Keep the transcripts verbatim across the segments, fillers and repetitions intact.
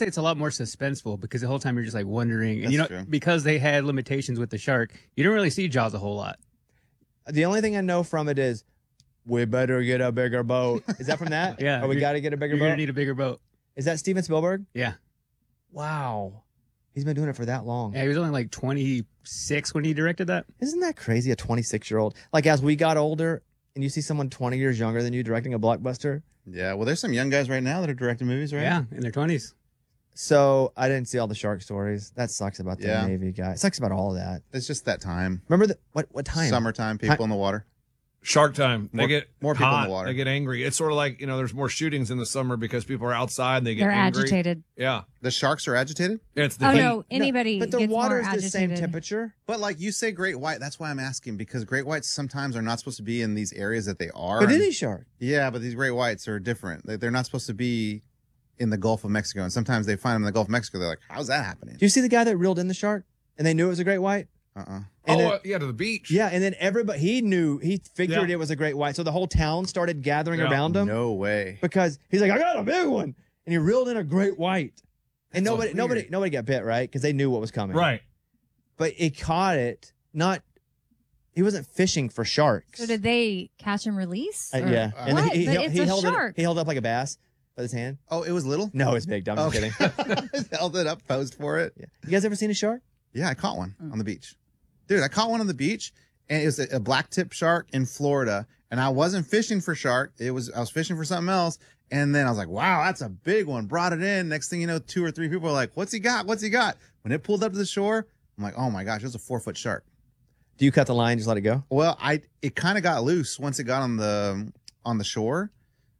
say it's a lot more suspenseful because the whole time you're just like wondering. And That's you know, true. because they had limitations with the shark, you don't really see Jaws a whole lot. The only thing I know from it is we better get a bigger boat. Is that from that? Yeah. Or we you're- got to get a bigger You're boat? gonna need a bigger boat. Is that Steven Spielberg? Yeah. Wow. He's been doing it for that long. Yeah, he was only like twenty-six when he directed that. Isn't that crazy? A twenty-six-year-old. Like, as we got older and you see someone twenty years younger than you directing a blockbuster. Yeah, well, there's some young guys right now that are directing movies, right? Yeah, in their twenties. So I didn't see all the shark stories. That sucks about the Yeah. Navy guy. It sucks about all of that. It's just that time. Remember the what? What time? Summertime, people Time- in the water. Shark time. They More- get more people in the hot. water. They get angry. It's sort of like, you know, there's more shootings in the summer because people are outside and they get They're angry. agitated. Yeah. The sharks are agitated? It's the Oh heat. no, anybody But the gets water more is the same agitated. temperature. But like you say great white, that's why I'm asking, because great whites sometimes are not supposed to be in these areas that they are. But And- any shark. Yeah, but these great whites are different. They- They're not supposed to be in the Gulf of Mexico. And sometimes they find them in the Gulf of Mexico. They're like, how's that happening? Do you see the guy that reeled in the shark and they knew it was a great white? Uh-uh. Oh, And then- uh, yeah, to the beach. Yeah, and then everybody, he knew, he figured Yeah. it was a great white. So the whole town started gathering Yeah. around him No way. because he's like, I got a big one. And he reeled in a great white. And That's so nobody, weird. nobody, nobody got bit, right? Because they knew what was coming. Right. But he caught it, not, he wasn't fishing for sharks. So did they catch and release? Uh, Or- yeah. And then What? he, he, But he, it's he a held shark. it, he held it up like a bass with his hand. Oh, it was little? No, it's big. I'm just Okay. kidding. Held it up, posed for it. Yeah. You guys ever seen a shark? Yeah, I caught one on the beach. Dude, I caught one on the beach, and it was a, a black tip shark in Florida. And I wasn't fishing for shark. It was I was fishing for something else. And then I was like, wow, that's a big one. Brought it in. Next thing you know, two or three people are like, what's he got? What's he got? When it pulled up to the shore, I'm like, oh my gosh, it was a four foot shark. Do you cut the line, just let it go? Well, I it kind of got loose once it got on the on the shore.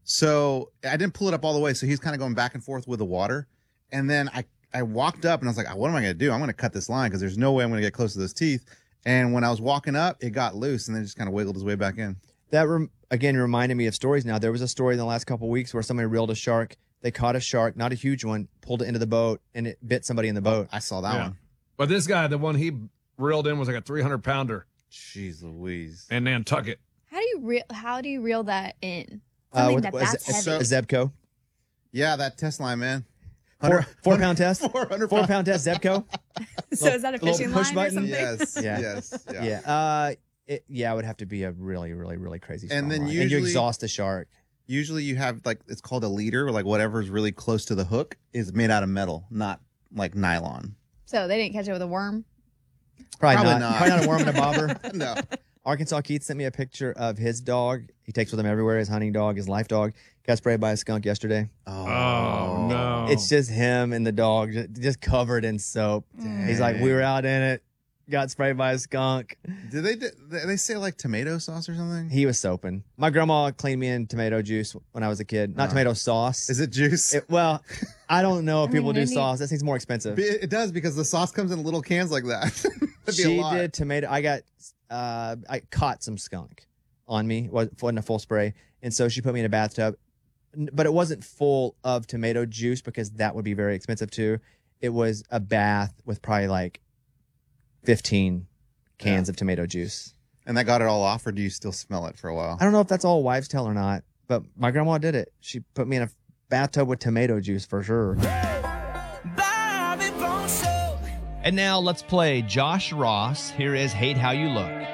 So I didn't pull it up all the way. So he's kind of going back and forth with the water. And then I, I walked up and I was like, what am I going to do? I'm going to cut this line because there's no way I'm going to get close to those teeth. And when I was walking up, it got loose and then it just kind of wiggled his way back in. That rem- again reminded me of stories. Now there was a story in the last couple of weeks where somebody reeled a shark. They caught a shark, not a huge one, pulled it into the boat, and it bit somebody in the boat. I saw that Yeah. one. But this guy, the one he reeled in was like a three hundred pounder Jeez Louise. in Nantucket. How do you reel? How do you reel that in? Uh, Something with- that was that's it- heavy. a Zebco, Yeah, that test line, man. four, four pound test, four hundred four pound test Zebco. so is that a little fishing push line button? or something? Yes, Yeah. yes, yeah. Yeah, uh, it, yeah, it would have to be a really, really, really crazy. And strong then line. and you usually- exhaust the shark. Usually you have like, it's called a leader, like whatever's really close to the hook is made out of metal, not like nylon. So they didn't catch it with a worm. Probably, Probably not. not. Probably not a worm and a bobber. No. Arkansas Keith sent me a picture of his dog. He takes with him everywhere. His hunting dog, his life dog, got sprayed by a skunk yesterday. Oh, no. It's just him and the dog, just, just covered in soap. He's like, we were out in it, got sprayed by a skunk. Did they, did they say like tomato sauce or something? He was soaping. My grandma cleaned me in tomato juice when I was a kid. Not Oh. tomato sauce. Is it juice? It- well, I don't know if I mean, people do maybe- sauce. That seems more expensive. It, it does because the sauce comes in little cans like that. That'd be a She lot. did tomato. I got, uh, I caught some skunk on me. Wa- wasn't a full spray, and so she put me in a bathtub, N- but it wasn't full of tomato juice because that would be very expensive too. It was a bath with probably like fifteen cans of tomato juice. And that got it all off, or do you still smell it for a while? I don't know if that's all wives tell or not, but my grandma did it. She put me in a bathtub with tomato juice for sure. And now let's play Josh Ross. Here is Hate How You Look.